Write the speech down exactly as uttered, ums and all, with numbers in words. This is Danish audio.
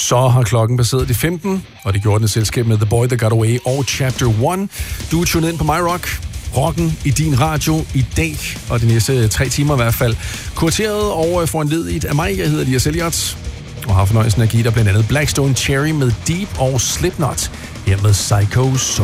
Så har klokken passeret de femten, og det gjorde den i selskab med The Boy That Got Away og Chapter one. Du er tunet ind på MyRock. Rocken i din radio i dag, og de næste tre timer i hvert fald. Kurateret og foranlediget af mig. Jeg hedder Elias Elliot, og har fornøjelsen at give dig blandt andet Blackstone Cherry med Deep og Slipknot her med Psycho